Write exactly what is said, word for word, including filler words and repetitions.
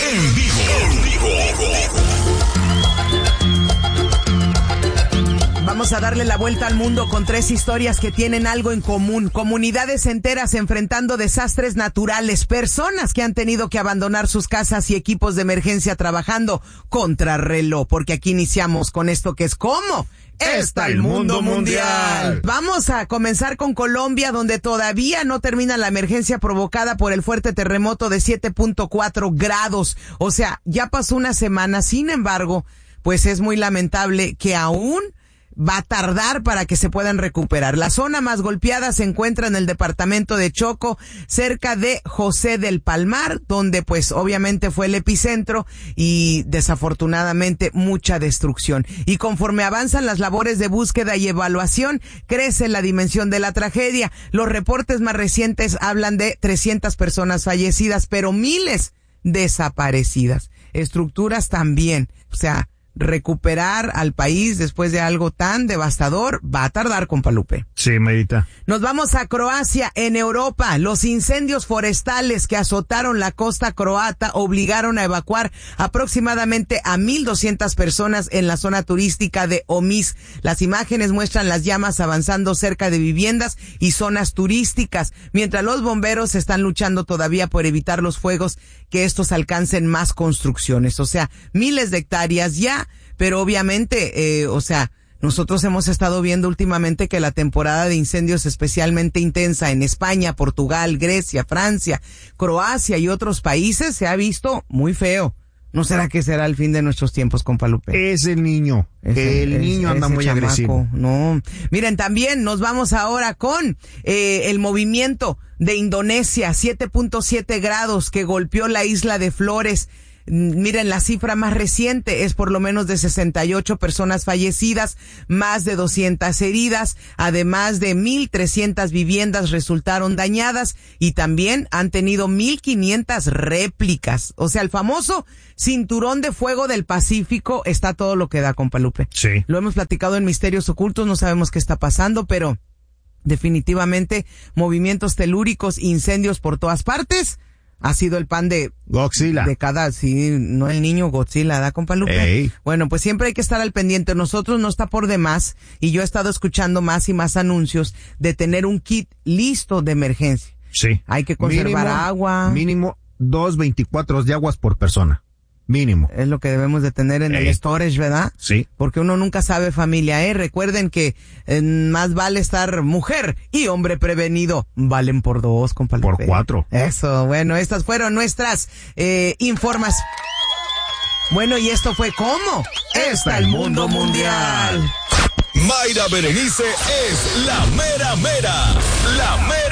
en vivo. En vivo. Vamos a darle la vuelta al mundo con tres historias que tienen algo en común. Comunidades enteras enfrentando desastres naturales, personas que han tenido que abandonar sus casas y equipos de emergencia trabajando contra reloj, porque aquí iniciamos con esto que es ¿cómo? Está el mundo mundial. Vamos a comenzar con Colombia, donde todavía no termina la emergencia provocada por el fuerte terremoto de siete punto cuatro grados. O sea, ya pasó una semana. Sin embargo, pues es muy lamentable que aún va a tardar para que se puedan recuperar. La zona más golpeada se encuentra en el departamento de Choco, cerca de José del Palmar, donde pues obviamente fue el epicentro y desafortunadamente mucha destrucción. Y conforme avanzan las labores de búsqueda y evaluación, crece la dimensión de la tragedia. Los reportes más recientes hablan de trescientas personas fallecidas, pero miles desaparecidas. Estructuras también. O sea, recuperar al país después de algo tan devastador va a tardar, compa Lupe. Sí, Medita. Nos vamos a Croacia, en Europa. Los incendios forestales que azotaron la costa croata obligaron a evacuar aproximadamente a mil doscientas personas en la zona turística de Omiš. Las imágenes muestran las llamas avanzando cerca de viviendas y zonas turísticas, mientras los bomberos están luchando todavía por evitar los fuegos, que estos alcancen más construcciones. O sea, miles de hectáreas ya. Pero obviamente, eh, o sea, nosotros hemos estado viendo últimamente que la temporada de incendios especialmente intensa en España, Portugal, Grecia, Francia, Croacia y otros países se ha visto muy feo. ¿No será que será el fin de nuestros tiempos, compa Lupe? Es el niño. Es el, el niño es, anda muy chamaco. Agresivo. No. Miren, también nos vamos ahora con eh, el movimiento de Indonesia, siete punto siete grados que golpeó la isla de Flores. Miren, la cifra más reciente es por lo menos de sesenta y ocho personas fallecidas, más de doscientas heridas, además de mil trescientas viviendas resultaron dañadas y también han tenido mil quinientas réplicas. O sea, el famoso cinturón de fuego del Pacífico está todo lo que da, compa Lupe. Sí. Lo hemos platicado en Misterios Ocultos, no sabemos qué está pasando, pero definitivamente movimientos telúricos, incendios por todas partes. Ha sido el pan de Godzilla. De cada, sí, no el niño Godzilla, ¿da, compa Lupe? Ey. Bueno, pues siempre hay que estar al pendiente. Nosotros no está por demás, y yo he estado escuchando más y más anuncios de tener un kit listo de emergencia. Sí. Hay que conservar mínimo, agua. Mínimo dos veinticuatro de aguas por persona. Mínimo. Es lo que debemos de tener en Ey. el storage, ¿verdad? Sí. Porque uno nunca sabe, familia, ¿eh? Recuerden que eh, más vale estar mujer y hombre prevenido. Valen por dos, compa Lupe. Por cuatro. Eso, bueno, estas fueron nuestras eh, informas. Bueno, y esto fue ¿cómo? Está el mundo mundial. Mayra Berenice es la mera mera. La mera